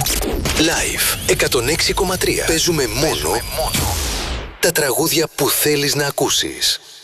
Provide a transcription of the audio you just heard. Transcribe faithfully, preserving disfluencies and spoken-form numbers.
Live εκατόν έξι κόμμα τρία. Παίζουμε μόνο τα τραγούδια που θέλεις να ακούσεις.